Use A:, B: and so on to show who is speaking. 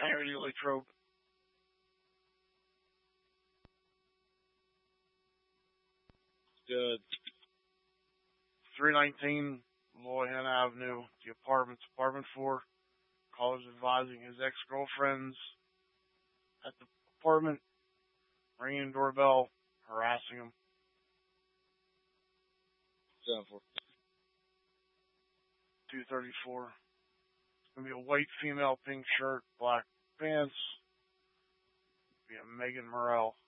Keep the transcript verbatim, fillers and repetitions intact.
A: Harry Latrobe. Good. three nineteen Loyhan Avenue, the apartments, apartment four. Caller's advising his ex-girlfriends at the apartment, ringing doorbell, harassing him. seven four. two thirty-four. It's going to be a white female, pink shirt, black pants. Be a Megan Morrell.